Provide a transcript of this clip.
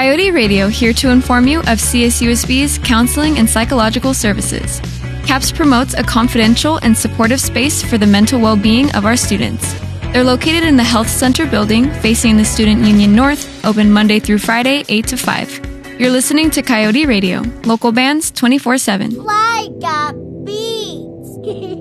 Coyote Radio, here to inform you of CSUSB's counseling and psychological services. CAPS promotes a confidential and supportive space for the mental well-being of our students. They're located in the Health Center building facing the Student Union North, open Monday through Friday, 8 to 5. You're listening to Coyote Radio, local bands 24/7. Like a beat.